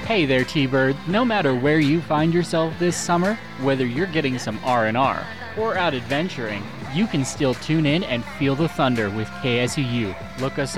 Hey there, T-Bird. No matter where you find yourself this summer, whether you're getting some R&R or out adventuring, you can still tune in and feel the thunder with KSUU. Look us